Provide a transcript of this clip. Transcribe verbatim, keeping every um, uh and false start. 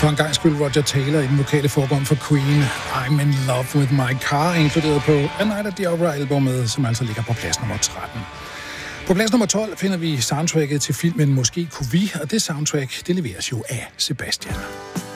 For en gang skyld Roger Taylor i den vokale forgrund for Queen. I'm in love with my car, inkluderet på A Night at the Opera-albummet, som altså ligger på plads nummer tretten. På plads nummer tolv finder vi soundtracket til filmen Måske kunne vi, og det soundtrack, det leveres jo af Sebastian.